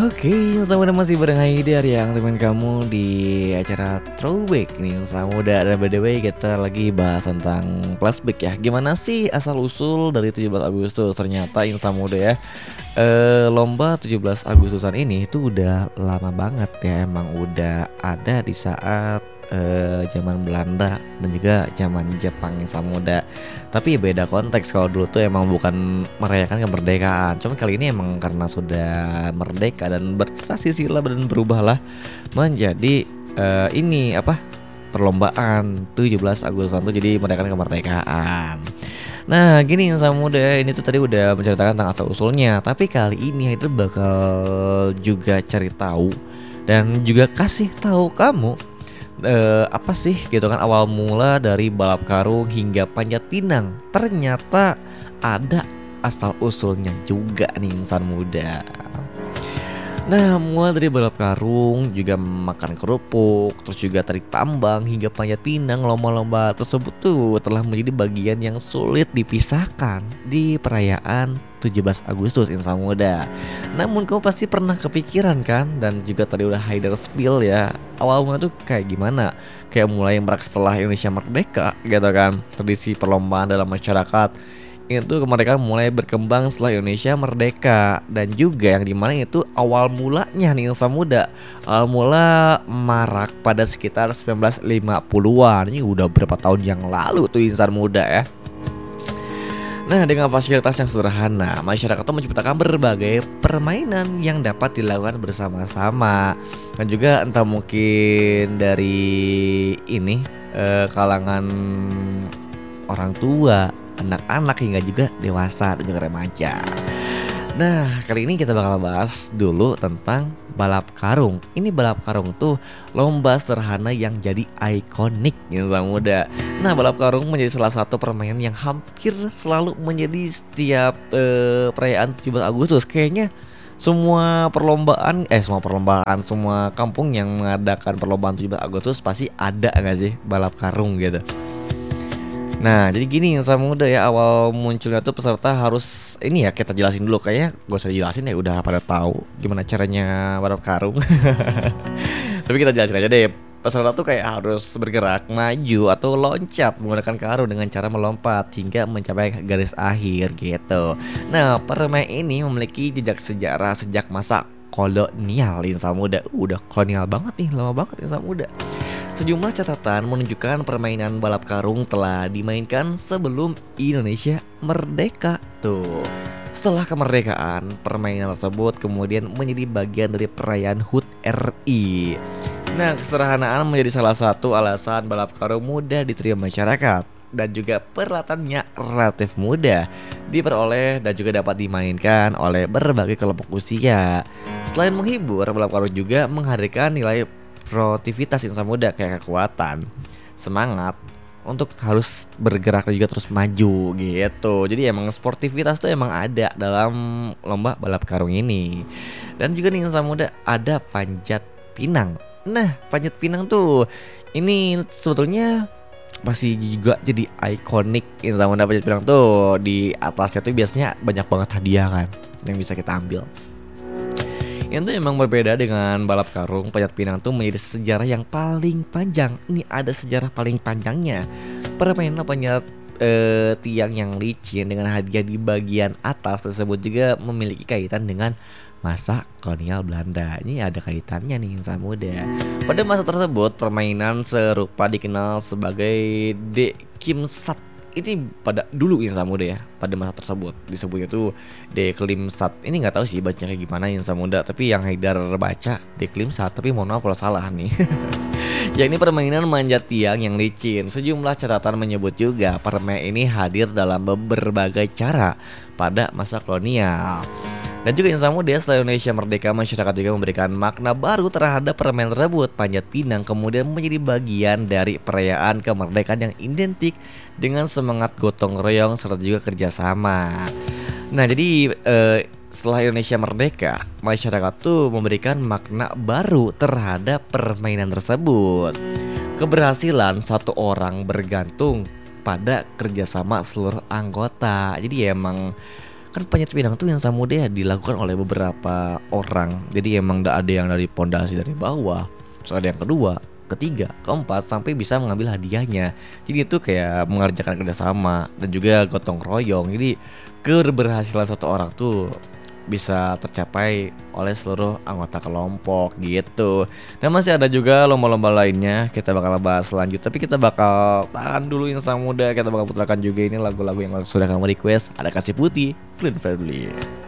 Oke, sama masih bareng Haidar yang teman kamu di acara Throwback nih sama muda. Dan by the way kita lagi bahas tentang flashback ya. Gimana sih asal usul dari 17 Agustus? Ternyata Insan Muda ya, lomba 17 Agustusan ini itu udah lama banget ya. Emang udah ada di saat zaman Belanda dan juga zaman Jepang Insan Muda. Tapi beda konteks. Kalau dulu tuh emang bukan merayakan kemerdekaan. Cuma kali ini emang karena sudah merdeka dan bertransisi lah dan berubahlah menjadi ini apa? Perlombaan 17 Agustusan tuh jadi merayakan kemerdekaan. Nah gini Insan Muda, ini tuh tadi udah menceritakan tentang asal usulnya. Tapi kali ini Haider bakal juga cari tahu dan juga kasih tahu kamu apa sih gitu kan awal mula dari balap karung hingga panjat pinang. Ternyata ada asal usulnya juga nih Insan Muda. Nah mulai dari balap karung, juga makan kerupuk, terus juga tarik tambang hingga panjat pinang, lomba-lomba tersebut tuh telah menjadi bagian yang sulit dipisahkan di perayaan 17 Agustus Insan Muda. Namun kau pasti pernah kepikiran kan, dan juga tadi udah Haidar spill ya, awalnya tuh kayak gimana? Kayak mulai merak setelah Indonesia merdeka gitu kan. Tradisi perlombaan dalam masyarakat itu kemerdekaan mulai berkembang setelah Indonesia merdeka. Dan juga yang dimana itu awal mulanya nih Insan Muda, awal mula marak pada sekitar 1950-an. Ini udah berapa tahun yang lalu tuh Insan Muda ya. Nah dengan fasilitas yang sederhana, masyarakat tuh menciptakan berbagai permainan yang dapat dilakukan bersama-sama. Dan juga entah mungkin dari ini kalangan orang tua, anak-anak hingga juga dewasa dan juga remaja. Nah kali ini kita bakal bahas dulu tentang balap karung. Ini balap karung tuh lomba sederhana yang jadi ikonik Insan Muda. Nah balap karung menjadi salah satu permainan yang hampir selalu menjadi setiap perayaan 17 Agustus. Kayaknya semua perlombaan, semua kampung yang mengadakan perlombaan 17 Agustus pasti ada gak sih balap karung gitu. Nah jadi gini Insan Muda ya, awal munculnya tuh peserta harus ini ya, kita jelasin dulu. Kayaknya gak usah dijelasin ya, udah pada tahu gimana caranya balap karung. Tapi kita jelasin aja deh. Peserta tuh kayak harus bergerak, maju atau loncat menggunakan karung dengan cara melompat hingga mencapai garis akhir gitu. Nah permainan ini memiliki jejak sejarah sejak masa kolonial Insan Muda. Udah kolonial banget nih, lama banget Insan Muda. Sejumlah catatan menunjukkan permainan balap karung telah dimainkan sebelum Indonesia merdeka tuh. Setelah kemerdekaan, permainan tersebut kemudian menjadi bagian dari perayaan HUT RI. Nah, kesederhanaan menjadi salah satu alasan balap karung mudah diterima masyarakat. Dan juga peralatannya relatif mudah diperoleh dan juga dapat dimainkan oleh berbagai kelompok usia. Selain menghibur, balap karung juga menghadirkan nilai produktivitas Insan Muda kayak kekuatan, semangat untuk harus bergerak dan juga terus maju gitu. Jadi emang sportivitas tuh emang ada dalam lomba balap karung ini. Dan juga nih Insan Muda ada panjat pinang. Nah panjat pinang tuh ini sebetulnya masih juga jadi ikonik Insan Muda. Panjat pinang tuh di atasnya tuh biasanya banyak banget hadiah kan yang bisa kita ambil. Itu emang berbeda dengan balap karung. Panjat pinang tuh menjadi sejarah yang paling panjang. Ini ada sejarah paling panjangnya. Permainan panjat tiang yang licin dengan hadiah di bagian atas tersebut juga memiliki kaitan dengan masa kolonial Belanda. Ini ada kaitannya nih Insan Muda. Pada masa tersebut permainan serupa dikenal sebagai Dekimsat. Ini pada dulu Insan Muda ya, pada masa tersebut disebutnya tuh Deklimsat. Ini nggak tahu sih bacanya kayak gimana Insan Muda, tapi yang Haidar baca Deklimsat. Tapi mohon maaf kalau salah nih. Yakni permainan manjat tiang yang licin. Sejumlah catatan menyebut juga permainan ini hadir dalam berbagai cara pada masa kolonial. Dan juga Insan Muda setelah Indonesia merdeka, masyarakat juga memberikan makna baru terhadap permainan tersebut. Panjat pinang kemudian menjadi bagian dari perayaan kemerdekaan yang identik dengan semangat gotong royong serta juga kerjasama. Nah jadi setelah Indonesia merdeka, masyarakat tuh memberikan makna baru terhadap permainan tersebut. Keberhasilan satu orang bergantung pada kerjasama seluruh anggota. Jadi emang Kan panjat pinang tuh Insa Muda ya dilakukan oleh beberapa orang. Jadi emang ada yang dari pondasi dari bawah, terus ada yang kedua, ketiga, keempat sampai bisa mengambil hadiahnya. Jadi itu kayak mengerjakan kerjasama dan juga gotong royong. Jadi keberhasilan satu orang tuh bisa tercapai oleh seluruh anggota kelompok gitu. Dan masih ada juga lomba-lomba lainnya kita bakal bahas lanjut. Tapi kita bakal tahan dulu Insan Muda. Kita bakal putarkan juga ini lagu-lagu yang sudah kamu request. Ada Kasih Putih, Glenn Fredly.